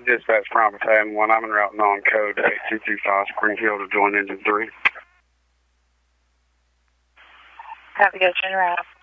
Dispatch Promise Haven 1. I'm en route non-code 8225 Springfield to join engine 3. Copy, go turn around.